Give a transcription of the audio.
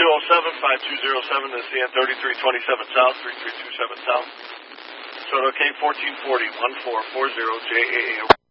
207-5207 is CN 3327 South, 3327 South. Soto K 1440 1440 JAA.